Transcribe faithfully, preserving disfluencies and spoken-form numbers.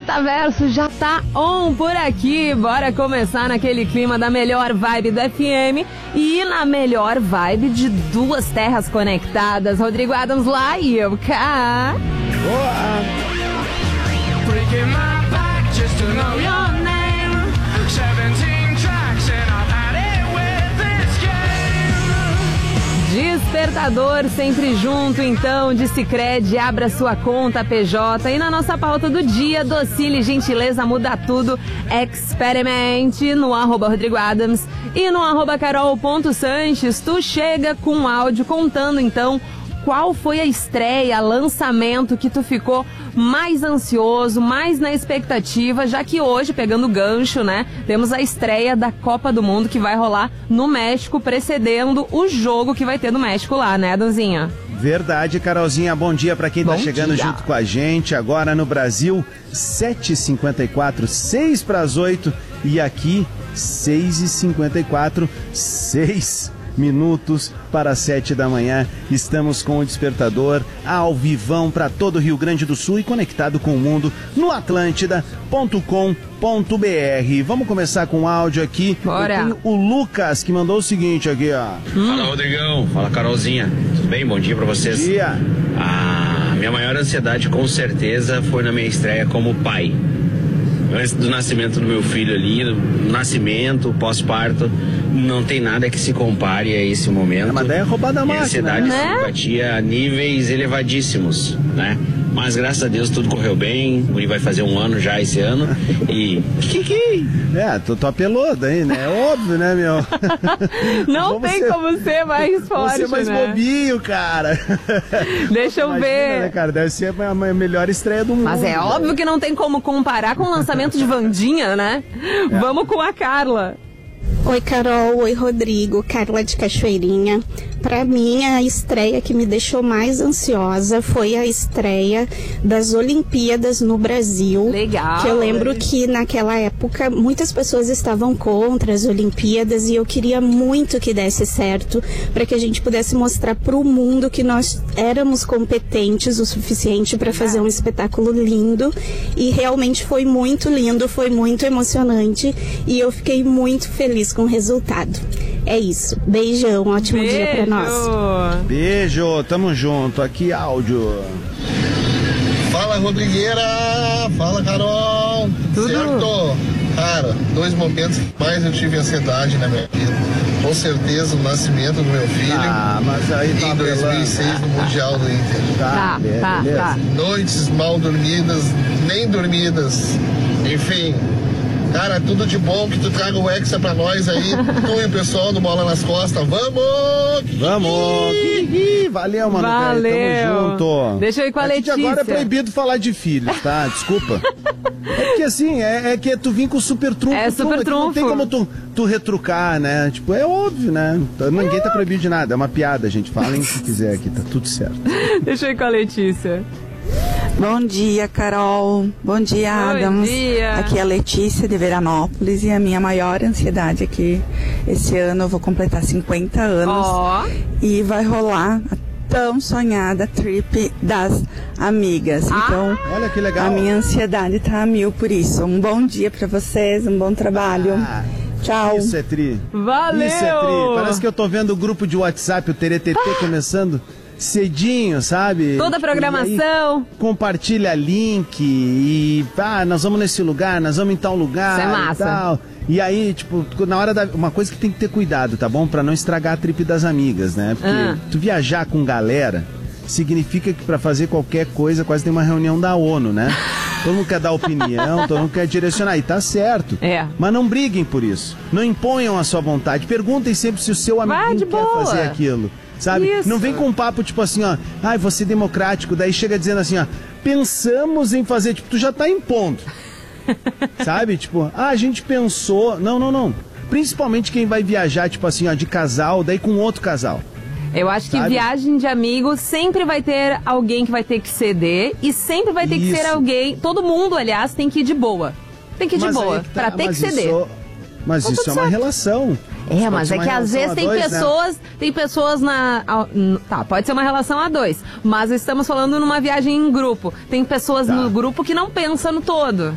Metaverso já tá on por aqui. Bora começar naquele clima da melhor vibe do F M e na melhor vibe de duas terras conectadas. Rodrigo Adams lá e eu cá. Boa! Despertador sempre junto, então, de Sicredi, abra sua conta P J. E na nossa pauta do dia, docile, gentileza, muda tudo, experimente no arroba Rodrigo Adams e no arroba carol.sanches. Tu chega com um áudio contando, então, qual foi a estreia, lançamento que tu ficou mais ansioso, mais na expectativa, já que hoje, pegando o gancho, né, temos a estreia da Copa do Mundo que vai rolar no México, precedendo o jogo que vai ter no México lá, né, Adãozinha? Verdade, Carolzinha. Bom dia para quem Bom tá chegando dia. junto com a gente. Agora no Brasil, sete e cinquenta e quatro, seis para as oito. E aqui, seis e cinquenta e quatro, seis minutos para sete da manhã. Estamos com o Despertador ao vivão para todo o Rio Grande do Sul e conectado com o mundo no atlântida ponto com ponto b r. Vamos começar com o áudio aqui. Bora. Eu tenho o Lucas que mandou o seguinte aqui, ó. Hum. Fala, Rodrigão. Fala, Carolzinha. Tudo bem? Bom dia pra vocês. Bom dia. A minha maior ansiedade, com certeza, foi na minha estreia como pai. Antes do nascimento do meu filho ali, no nascimento, pós-parto, não tem nada que se compare a esse momento. É, mas daí é roubada a Minha máquina, ansiedade né? e simpatia a níveis elevadíssimos, né? Mas graças a Deus tudo correu bem. O Guri vai fazer um ano já esse ano. E. É, tu, tu apelou daí, né? É óbvio, né, meu? Não Vamos tem ser- como ser mais forte, Você é mais né? bobinho, cara. Deixa eu Imagina, ver. né, cara? Deve ser a a melhor estreia do mundo. Mas é velho. óbvio que não tem como comparar com o lançamento de Wandinha, né? É. Vamos com a Carla. Oi, Carol. Oi, Rodrigo. Carla de Cachoeirinha. Para mim, a estreia que me deixou mais ansiosa foi a estreia das Olimpíadas no Brasil. Legal. Que eu lembro que naquela época muitas pessoas estavam contra as Olimpíadas e eu queria muito que desse certo para que a gente pudesse mostrar para o mundo que nós éramos competentes o suficiente para fazer um espetáculo lindo. E realmente foi muito lindo, foi muito emocionante e eu fiquei muito feliz com o resultado. É isso. Beijão, ótimo dia para nós. Beijo, tamo junto. Aqui, áudio. Fala, Rodrigueira! Fala, Carol! Tudo. Certo? Cara, dois momentos que mais eu tive ansiedade na minha vida. Com certeza, o nascimento do meu filho Ah, mas aí tá em dois mil e seis apelando. no Mundial do Inter. Tá, be- tá, beleza. tá. Noites mal dormidas, nem dormidas. Enfim, cara, tudo de bom, que tu traga o Hexa pra nós aí. Tu e o pessoal do Bola nas Costas. Vamos! Vamos! Ih, Valeu, mano. Valeu. Velho, tamo junto. Deixa eu ir com a É que de agora é Letícia. proibido falar de filhos, tá? Desculpa. É porque assim, é, é que tu vim com super trunfo. É super tudo, que Não tem trunfo. como tu, tu retrucar, né? Tipo, é óbvio, né? Ninguém tá proibido de nada. É uma piada, gente. Falem o que quiser aqui, tá tudo certo. Deixa eu ir com a Letícia. Bom dia, Carol. Bom dia, Bom Adams. dia. Aqui é a Letícia de Veranópolis e a minha maior ansiedade aqui, esse ano eu vou completar cinquenta anos Ó. e vai rolar a tão sonhada trip das amigas. Ah. Então, Olha que legal. a minha ansiedade tá a mil por isso. Um bom dia pra vocês, um bom trabalho. Ah, Tchau. Isso é tri. Valeu. Isso é tri. Parece que eu tô vendo o grupo de WhatsApp, o T R T T, começando cedinho, sabe? Toda a Tipo, programação. e aí compartilha link e ah, nós vamos nesse lugar, nós vamos em tal lugar. Isso é e massa. tal. E aí, tipo, na hora da. Uma coisa que tem que ter cuidado, tá bom? Pra não estragar a trip das amigas, né? Porque Ah. tu viajar com galera significa que pra fazer qualquer coisa quase tem uma reunião da ONU, né? Todo mundo quer dar opinião, todo mundo quer direcionar. E tá certo. É. Mas não briguem por isso. Não imponham a sua vontade. Perguntem sempre se o seu Vai amiguinho de quer boa. fazer aquilo. Sabe? Isso. Não vem com um papo tipo assim, ó. Ai, vou ser democrático. Daí chega dizendo assim, ó. Pensamos em fazer. Tipo, tu já tá impondo. Sabe? Tipo, ah, a gente pensou. Não, não, não. Principalmente quem vai viajar, tipo assim, ó, de casal, daí com outro casal. Eu acho que Sabe? viagem de amigos sempre vai ter alguém que vai ter que ceder e sempre vai ter que Isso. ser alguém. Todo mundo, aliás, tem que ir de boa. Tem que ir de Mas boa. aí que tá, Pra ter que mas ceder. Isso, mas Tá isso tudo é uma certo. relação. É, Isso mas pode ser é uma que às relação vezes a tem dois, né? pessoas, tem pessoas na... a- n- Tá, pode ser uma relação a dois, mas estamos falando numa viagem em grupo. Tem pessoas Tá. no grupo que não pensam no todo.